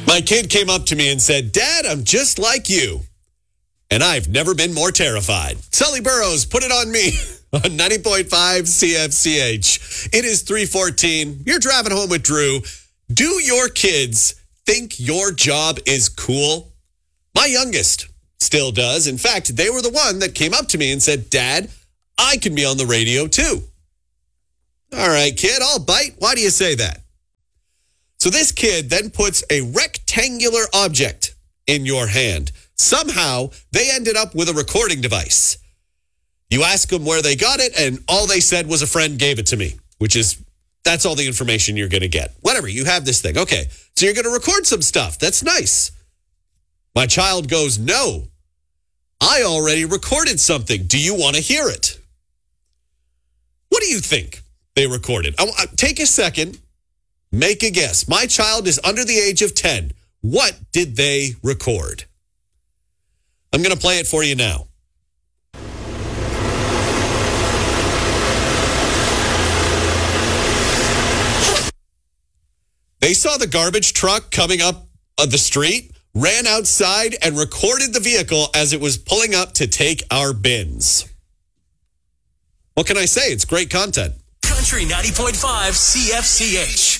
My kid came up to me and said, "Dad, I'm just like you." And I've never been more terrified. Sully Burrows, put it on me on 90.5 CFCH. It is 3:14. You're driving home with Drew. Do your kids think your job is cool? My youngest still does. In fact, they were the one that came up to me and said, "Dad, I can be on the radio too." All right, kid, I'll bite. Why do you say that? So this kid then puts a rectangular object in your hand. Somehow, they ended up with a recording device. You ask them where they got it, and all they said was a friend gave it to me, that's all the information you're going to get. Whatever, you have this thing. Okay, so you're going to record some stuff. That's nice. My child goes, "No, I already recorded something. Do you want to hear it?" What do you think they recorded? Take a second. Make a guess. My child is under the age of 10. What did they record? I'm going to play it for you now. They saw the garbage truck coming up the street, ran outside, and recorded the vehicle as it was pulling up to take our bins. What can I say? It's great content. Country 90.5 CFCH.